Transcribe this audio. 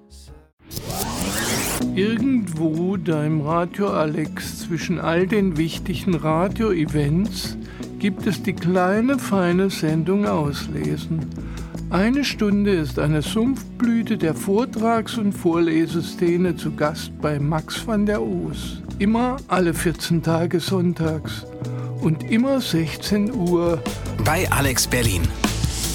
Irgendwo da im Radio Alex zwischen all den wichtigen Radio-Events gibt es die kleine, feine Sendung Auslesen. 1 Stunde ist eine Sumpfblüte der Vortrags- und Vorleseszene zu Gast bei Max van der Oos. Immer alle 14 Tage sonntags und immer 16 Uhr bei Alex Berlin.